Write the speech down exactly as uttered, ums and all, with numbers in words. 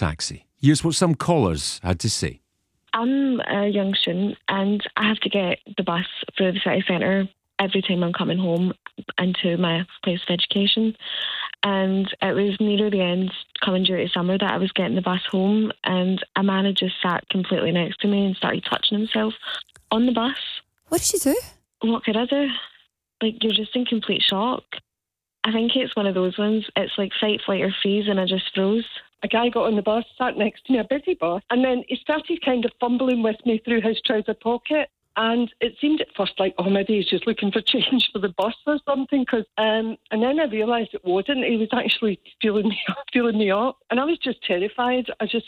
taxi. Here's what some callers had to say. I'm a young student and I have to get the bus through the city centre every time I'm coming home into my place of education. And it was near the end, coming during summer, that I was getting the bus home, and a man had just sat completely next to me and started touching himself on the bus. What did you do? What could I do? Like, you're just in complete shock. I think it's one of those ones. It's like fight, flight or freeze, and I just froze. A guy got on the bus, sat next to me, a busy bus, and then he started kind of fumbling with me through his trouser pocket. And it seemed at first like, oh, maybe he's just looking for change for the bus or something. Cause, um, and then I realised it wasn't. He was actually feeling me up, feeling me up. And I was just terrified. I just